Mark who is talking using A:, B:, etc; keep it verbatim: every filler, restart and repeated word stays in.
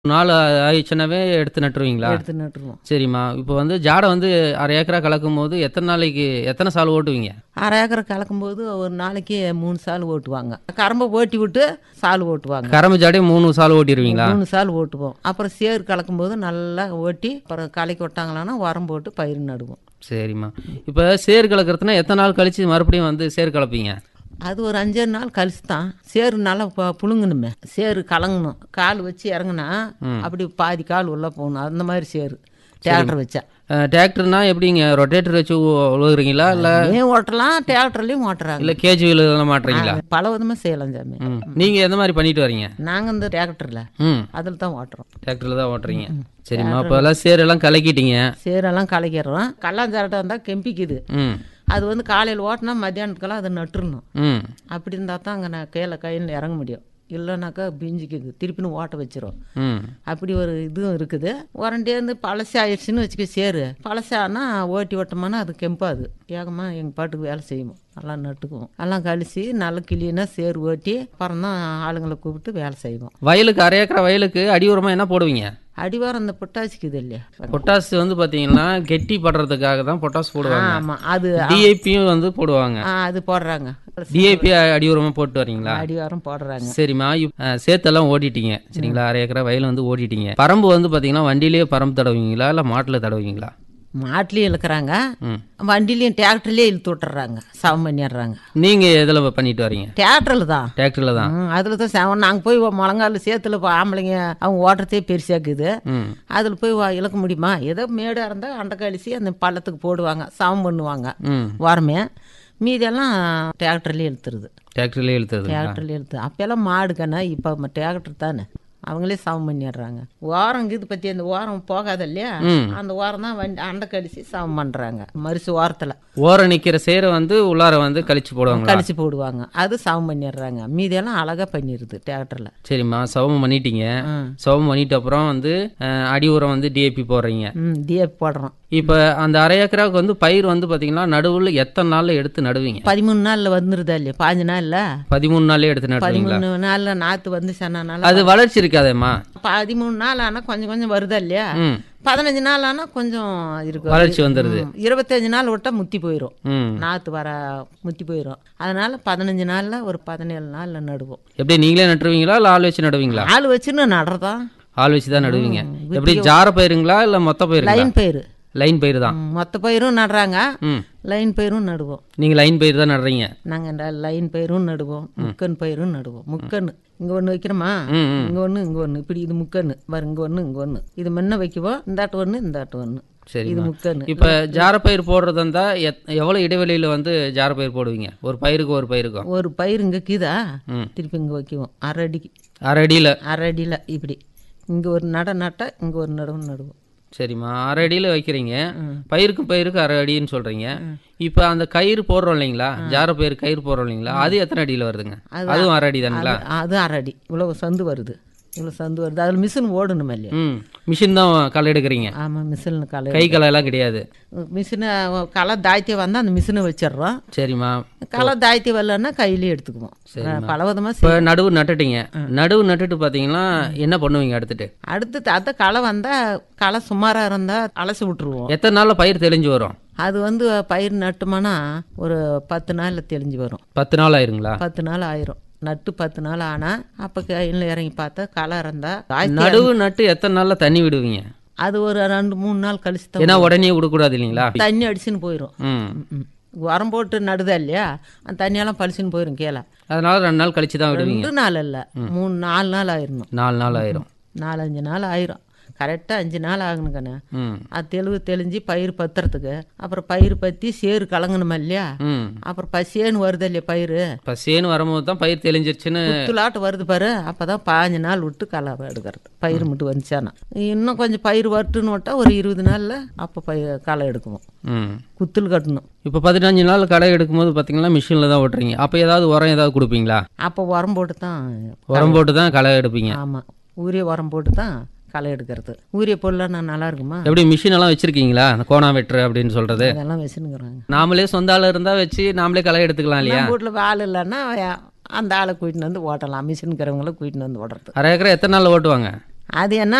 A: நாள் ஆயிடுச்சுனாவே எடுத்து நட்டுருவீங்களா?
B: எடுத்து நட்டுருவோம்.
A: சரிம்மா. இப்போ வந்து ஜாடை வந்து அரை ஏக்கரா கலக்கும்போது எத்தனை நாளைக்கு எத்தனை சால் ஓட்டுவீங்க?
B: அரை ஏக்கரை கலக்கும்போது ஒரு நாளைக்கு மூணு சால் ஓட்டுவாங்க. கரம்பை ஓட்டி விட்டு சால் ஓட்டுவாங்க.
A: கரம்பு ஜாடையை மூணு சால் ஓட்டிடுவீங்களா?
B: மூணு சால் ஓட்டுவோம். அப்புறம் சேறு கலக்கும்போது நல்லா ஓட்டி அப்புறம் கலக்கி விட்டாங்களான்னா உரம் போட்டு பயிர் நடுவோம்.
A: சரிம்மா. இப்போ சேறு கலக்கிறதுனா எத்தனை நாள் கழிச்சு மறுபடியும் வந்து சேறு கலப்பீங்க?
B: அது ஒரு அஞ்சாறு நாள் கழிச்சு தான் சேறு நல்லா ப- புழுங்கணுமே. சேறு கலங்கணும். கால் வச்சு இறங்குனா அப்படி பாதி கால் உள்ளே போகணும். அந்த மாதிரி சேறு டிராக்டர் வச்சா.
A: டிராக்டர்னா எப்படிங்க? ரொட்டேட்டர் வச்சு உழுகுறீங்களா இல்லை
B: ஏன் ஓட்டலாம், டிராக்டர்லையும் ஓட்டுறாங்க.
A: இல்லை கேஜி வீலெல்லாம் மாட்டுறீங்களா?
B: பல விதமாக செய்யலாம் சாமி.
A: ம். நீங்கள் எந்த மாதிரி பண்ணிட்டு வரீங்க?
B: நாங்கள் இந்த டிராக்டரில்
A: ம்.
B: அதில் தான் ஓட்டுறோம்.
A: டிராக்டரில் தான் ஓட்டுறீங்க. சரிம்மா. இப்போ எல்லாம் சேரெல்லாம் கலக்கிட்டீங்க.
B: சேரெல்லாம் கலக்கிறோம். கல்லாஞ்சாரட்டை இருந்தால் கெம்பிக்குது.
A: ம்.
B: அது வந்து காலையில் ஓட்டினா மத்தியானத்துக்கெல்லாம் அதை நட்டுறணும்.
A: ம்.
B: அப்படி இருந்தால் தான் அங்கே நான் கீழே கையில் இறங்க முடியும். இல்லைனாக்கா பிஞ்சிக்குது, திருப்பின்னு ஓட்ட வச்சிரும்.
A: ம்.
B: அப்படி ஒரு இதுவும் இருக்குது. உரண்டேந்து பழசு ஆயிடுச்சுன்னு வச்சுக்க சேரு. பழசானா ஓட்டி ஓட்டோம்னா அது கெம்பாது. ஏகமாக எங்கள் பாட்டுக்கு வேலை செய்வோம். நல்லா நட்டுக்குவோம். எல்லாம் கழிச்சு நல்லா கிளினா சேரு ஓட்டி அப்புறம் தான் ஆளுங்களை கூப்பிட்டு வேலை செய்வோம்.
A: வயலுக்கு அரை ஏக்கரா வயலுக்கு அடி உரமாக என்ன போடுவீங்க?
B: அடிவாரம் இந்த பொட்டாசிக்குது இல்லையா?
A: பொட்டாஸ் வந்து பார்த்தீங்கன்னா கெட்டி படுறதுக்காக தான் பொட்டாஸ் போடுவாங்க.
B: ஆமாம், அது
A: டிஏபியும் வந்து போடுவாங்க.
B: ஆ, அது போடுறாங்க.
A: டிஏபி அடி உரமாக போட்டு வரீங்களா?
B: அடிவாரம் போடுறாங்க.
A: சரிம்மா. இப்- அஹ், சேத்தெல்லாம் ஓட்டிட்டீங்க சரிங்களா? அரை ஏக்கரா வயல் வந்து ஓட்டிட்டீங்க. பரம்பு வந்து பார்த்தீங்கன்னா வண்டியிலேயே பரம்பு தடவுவீங்களா இல்லை மாட்டில் தடவுவீங்களா?
B: மாட்டிலையும் இழுக்கிறாங்க,
A: ம்.
B: வண்டிலையும் டிராக்டர்லேயே இழுத்து விட்டுறாங்க, சவம் பண்ணிடுறாங்க.
A: நீங்கள் எதில் பண்ணிட்டு வரீங்க?
B: டிராக்டரில் தான்.
A: டிராக்டரில் தான்.
B: அதில் தான் செவன். நாங்கள் போய் முழங்கால சேத்துல இப்போ ஆம்பளைங்க அவங்க ஓட்டுறதே பெருசாக்குது.
A: ம்.
B: அதில் போய் வா- இழுக்க முடியுமா? ஏதோ மேடாக இருந்தால் அண்டை கழிச்சு அந்த பள்ளத்துக்கு போடுவாங்க, சவம் பண்ணுவாங்க.
A: ம்.
B: வாரமே மீதெல்லாம் டிராக்டர்லேயே இழுத்துருது.
A: டிராக்டர்லேயே இழுத்துறது.
B: டிராக்டர்லேயே இழுத்து. அப்போல்லாம் மாடுக்கண்ணா, இப்போ டிராக்டர் தானே, அவங்களே சவம் பண்ணிடுறாங்க. ஓரம் இது பற்றி அந்த ஓரம் போகாத இல்லையா?
A: ம்.
B: அந்த ஓரம் தான் வண்டி அண்டை கழிச்சு சவம் பண்ணுறாங்க. மறுசு ஓரத்தில்
A: ஓரம் நிற்கிற சேரை வந்து உள்ளார வந்து கழிச்சு போடுவாங்க.
B: கழிச்சு போடுவாங்க. அது சவம் பண்ணிடுறாங்க. மீதியெல்லாம் அழகாக பண்ணிடுது டிராக்டரில்.
A: சரிம்மா. சவம் பண்ணிட்டீங்க.
B: ம்.
A: சவம் பண்ணிட்ட அப்புறம் வந்து அஹ், அடி உரம் வந்து டிஏபி போடுறீங்க.
B: ம் டிஏபி போடுறோம்.
A: இப்போ அந்த அரை ஏக்கராவுக்கு வந்து பயிர் வந்து பார்த்தீங்கன்னா நடுவில் எத்தனை நாளில் எடுத்து நடுவீங்க?
B: பதிமூணு நாளில் வந்துருதா இல்லையா? பாஞ்சு நாளில்
A: பதிமூணு நாள்லேயே எடுத்து நடுவீங்களா?
B: பதிமூணு நாளில் நாற்று வந்து சென்னால
A: அது வளர்ச்சி இருக்காதேம்மா.
B: பதிமூணு நாள் ஆனால் கொஞ்சம் கொஞ்சம் வருதா இல்லையா?
A: ம்.
B: பதினஞ்சு நாள் ஆனால் கொஞ்சம் இருக்கு,
A: வளர்ச்சி வந்துடுது.
B: ம். இருபத்தஞ்சு நாள் விட்டால் முத்தி போயிடும்.
A: ம்.
B: நாற்று வர முத்தி போயிடும். அதனால பதினஞ்சு நாளில் ஒரு பதினேழு நாளில் நடுவோம்.
A: எப்படி நீங்களே நட்டுருவீங்களா இல்லை ஆள் வச்சு நடுவீங்களா?
B: ஆள் வச்சுன்னு நடுறதா.
A: ஆள் வச்சு தான் நடுவீங்க. எப்படி ஜார பயிருங்களா இல்லை மொத்த பயிருங்களா?
B: லைன் பயிர்.
A: லைன் பயிர் தான்.
B: ம், மொத்த பயிரும் நடுறாங்க,
A: ம்.
B: லைன் பயிரும் நடுவோம்.
A: நீங்கள் லைன் பயிர் தான் நடுறீங்க.
B: நாங்கள் லைன் பயிரும் நடுவோம், முக்கன் பயிரும் நடுவோம். முக்கன்னு இங்கே ஒன்று வைக்கிறோமா,
A: ம், ம்.
B: இங்கே ஒன்று இங்கே ஒன்று, இப்படி இது முக்கன்னு பாரு. இங்கே ஒன்று இங்கே ஒன்று, இது முன்ன வைக்குவோம். இந்தாட்டு ஒன்று இந்தாட்டு ஒன்று,
A: சரி.
B: இது முக்கன்னு.
A: இப்போ ஜாரப்பயிர் போடுறதா இருந்தால் எத் எவ்வளோ இடைவெளியில் வந்து ஜாரப்பயிர் போடுவீங்க? ஒரு பயிருக்கு ஒரு பயிருக்கும்?
B: ஒரு பயிர் இங்கே கீதா
A: ம்.
B: திருப்பி இங்கே வைக்குவோம். அரை அடிக்கு,
A: அரை அடியில்.
B: அரை அடியில் இப்படி இங்கே ஒரு நட நட்டா இங்கே ஒரு நடவு நடுவோம்.
A: சரிம்மா. அரை அடியில் வைக்கிறீங்க. பயிருக்கும் பயிருக்கு அரை அடின்னு சொல்கிறீங்க. இப்போ அந்த கயிறு போடுறோம் இல்லைங்களா? ஜார பயிர் கயிறு போடுறோம் இல்லைங்களா? அது எத்தனை அடியில் வருதுங்க? அதுவும் அரை அடி தானுங்களா?
B: அது அது அரை அடி. இவ்வளோ சந்து வருது, இவ்வளோ சந்து வருது. அதில் மிஷின் ஓடணும் இல்லையா?
A: ம். மிஷின் தான் களை எடுக்கிறீங்க?
B: ஆமாம், மிஷின் களை.
A: கை களை எல்லாம் கிடையாது?
B: மிஷினை களை தாய்த்தி வந்தால் அந்த மிஷினை வச்சிடுறோம்.
A: சரிம்மா.
B: களை தாய்த்தி வரலன்னா கையிலே எடுத்துக்குவோம். பல விதமாக
A: இப்போ நடுவு நட்டுட்டீங்க. நடுவு நட்டுட்டு பார்த்தீங்கன்னா என்ன பண்ணுவீங்க அடுத்துட்டு?
B: அடுத்து அந்த களை வந்தால் களை சுமாராக இருந்தால் அலசி விட்டுருவோம்.
A: எத்தனை நாளில் பயிர் தெளிஞ்சு வரும்?
B: அது வந்து பயிர் நட்டுமானா ஒரு பத்து நாளில் தெளிஞ்சு வரும்.
A: பத்து நாள் ஆயிருங்களா?
B: பத்து நாள் ஆயிரும். நட்டு பத்து நாள் ஆனால் அப்போ கையில் இறங்கி பார்த்தா களை இருந்தால்
A: நடுவு நட்டு எத்தனை நாள்ல தண்ணி விடுவீங்க?
B: அது ஒரு ரெண்டு மூணு நாள் கழிச்சு தான்.
A: ஏன்னா உடனே விடக்கூடாது இல்லைங்களா?
B: தண்ணி அடிச்சுன்னு போயிடும்.
A: ம்.
B: ம். உரம் போட்டு நடுதா இல்லையா? அந்த தண்ணியெல்லாம் பழிச்சுன்னு போயிடும் கீழே.
A: அதனால ரெண்டு நாள் கழிச்சு தான் விடுவீங்க?
B: ரெண்டு நாள் இல்லை, மூணு நாலு நாள் ஆயிடணும்.
A: நாலு நாள் ஆயிரும்.
B: நாலஞ்சு நாள் ஆயிரும். கரெக்டாக அஞ்சு நாள் ஆகணுங்கண்ணே.
A: ம்.
B: அது தெளிவு தெளிஞ்சு பயிர் பத்துறதுக்கு. அப்புறம் பயிர் பற்றி சேறு கலங்கணுமா இல்லையா?
A: ம்.
B: அப்புறம் பசியேன்னு வருது இல்லையா பயிர்?
A: இப்போ சேனு வரும்போது தான் பயிர் தெளிஞ்சிருச்சுன்னு.
B: புத்துலாட்டு வருது பாரு. அப்போ தான் பாஞ்சு நாள் விட்டு களை எடுக்கிறது. பயிர் மட்டும் வந்துச்சானா இன்னும் கொஞ்சம் பயிர் வரட்டுன்னு விட்டா ஒரு இருபது நாளில் அப்போ பயிர் களை எடுக்குவோம்.
A: ம்.
B: குத்தில் கட்டணும்.
A: இப்போ பதினஞ்சு நாள் களை எடுக்கும்போது பார்த்தீங்கன்னா மிஷினில் தான் ஓட்டுறீங்க. அப்போ ஏதாவது உரம் ஏதாவது கொடுப்பீங்களா?
B: அப்போ உரம் போட்டு தான்.
A: உரம் போட்டு தான் களை எடுப்பீங்க?
B: ஆமாம், ஊரிய உரம் போட்டு தான் களை எடுக்கிறது. ஊரிய பொருளாக நான் நல்லா இருக்குமா?
A: எப்படி மிஷின் எல்லாம் வச்சிருக்கீங்களா? அந்த கோணா வெட்டுற அப்படின்னு சொல்றது
B: அதெல்லாம் வச்சுன்னுக்குறாங்க.
A: நாமளே சொந்த ஆள் இருந்தால் வச்சு நாமளே களை எடுத்துக்கலாம் இல்லையா?
B: நம்ம வீட்டில் ஆள் இல்லைன்னா அந்த ஆளை கூட்டின்னு வந்து ஓட்டலாம். மிஷின்கிறவங்கள கூட்டின்னு வந்து ஓடுறது.
A: அரை ஏக்கரை எத்தனை நாள் ஓட்டுவாங்க?
B: அது என்ன